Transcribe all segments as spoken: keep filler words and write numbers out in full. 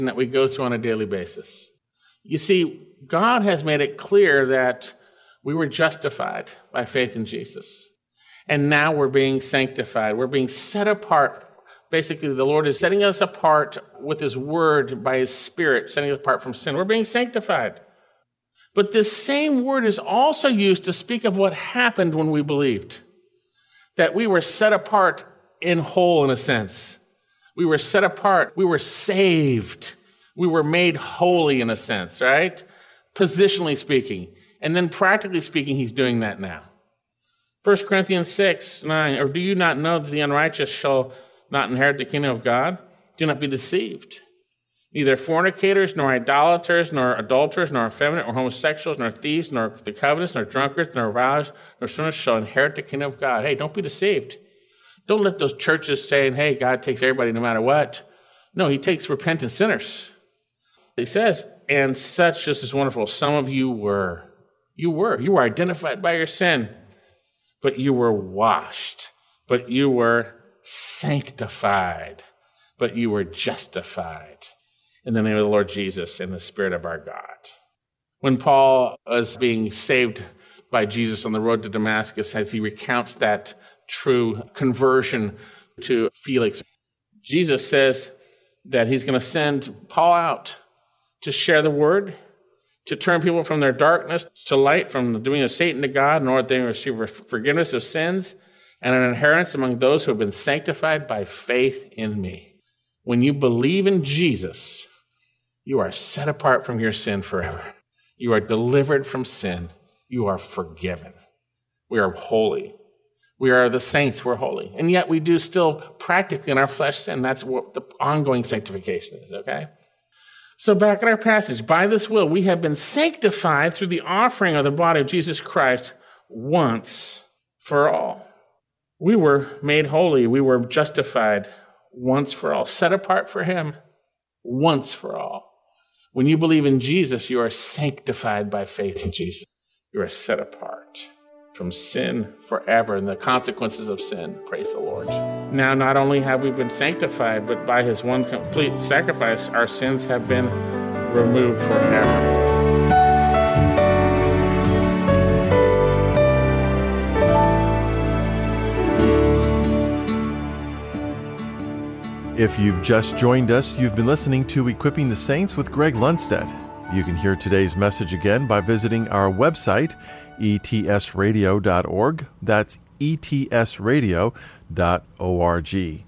that we go through on a daily basis. You see, God has made it clear that we were justified by faith in Jesus. And now we're being sanctified. We're being set apart. Basically, the Lord is setting us apart with his word by his Spirit, setting us apart from sin. We're being sanctified. But this same word is also used to speak of what happened when we believed. That we were set apart in whole, in a sense. We were set apart. We were saved. We were made holy, in a sense, right? Positionally speaking. And then practically speaking, he's doing that now. First Corinthians six, nine, or do you not know that the unrighteous shall not inherit the kingdom of God? Do not be deceived. Neither fornicators, nor idolaters, nor adulterers, nor effeminate, nor homosexuals, nor thieves, nor the covetous, nor drunkards, nor revilers, nor sinners shall inherit the kingdom of God. Hey, don't be deceived. Don't let those churches saying, hey, God takes everybody no matter what. No, he takes repentant sinners. He says, and such, just as wonderful, some of you were. You were. You were identified by your sin, but you were washed, but you were sanctified, but you were justified in the name of the Lord Jesus and the Spirit of our God. When Paul was being saved by Jesus on the road to Damascus, as he recounts that true conversion to Felix, Jesus says that he's going to send Paul out to share the word, to turn people from their darkness to light, from the doing of Satan to God, in order that they may receive forgiveness of sins and an inheritance among those who have been sanctified by faith in me. When you believe in Jesus, you are set apart from your sin forever. You are delivered from sin. You are forgiven. We are holy. We are the saints. We're holy. And yet we do still practically in our flesh sin. That's what the ongoing sanctification is, okay? So back in our passage, by this will, we have been sanctified through the offering of the body of Jesus Christ once for all. We were made holy. We were justified once for all, set apart for him once for all. When you believe in Jesus, you are sanctified by faith in Jesus. You are set apart from sin forever and the consequences of sin. Praise the Lord. Now, not only have we been sanctified, but by his one complete sacrifice, our sins have been removed forever. If you've just joined us, you've been listening to Equipping the Saints with Greg Lundstedt. You can hear today's message again by visiting our website, e t s radio dot org. That's e t s radio dot org.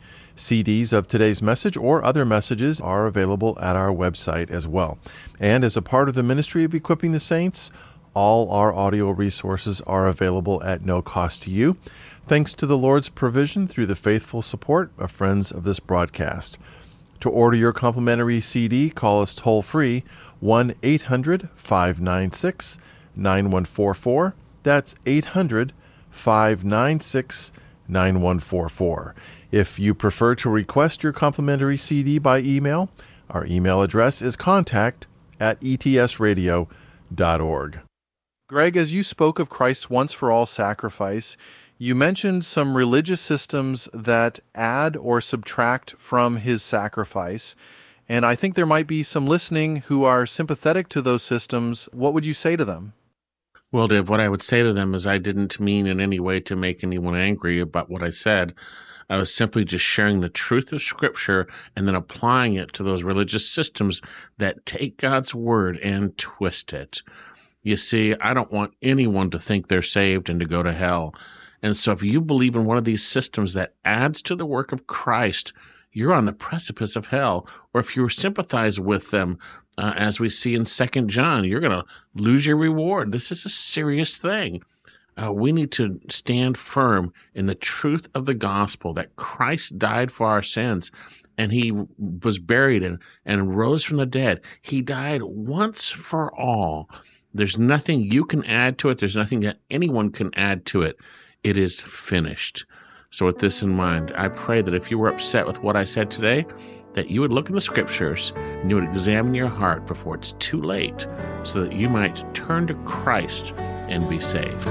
C Ds of today's message or other messages are available at our website as well. And as a part of the ministry of Equipping the Saints, all our audio resources are available at no cost to you, thanks to the Lord's provision through the faithful support of friends of this broadcast. To order your complimentary C D, call us toll-free, one eight hundred five nine six nine one four four. That's eight hundred five nine six nine one four four. If you prefer to request your complimentary C D by email, our email address is contact at e t s radio dot org. Greg, as you spoke of Christ's once-for-all sacrifice, you mentioned some religious systems that add or subtract from his sacrifice, and I think there might be some listening who are sympathetic to those systems. What would you say to them? Well, Dave, what I would say to them is I didn't mean in any way to make anyone angry about what I said. I was simply just sharing the truth of Scripture and then applying it to those religious systems that take God's Word and twist it. You see, I don't want anyone to think they're saved and to go to hell. And so if you believe in one of these systems that adds to the work of Christ, you're on the precipice of hell. Or if you sympathize with them, uh, as we see in Second John, you're going to lose your reward. This is a serious thing. Uh, we need to stand firm in the truth of the gospel that Christ died for our sins and he was buried and, and rose from the dead. He died once for all. There's nothing you can add to it. There's nothing that anyone can add to it. It is finished. So with this in mind, I pray that if you were upset with what I said today, that you would look in the Scriptures and you would examine your heart before it's too late so that you might turn to Christ and be saved.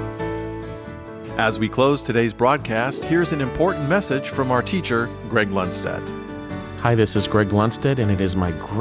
As we close today's broadcast, here's an important message from our teacher, Greg Lundstedt. Hi, this is Greg Lundstedt, and it is my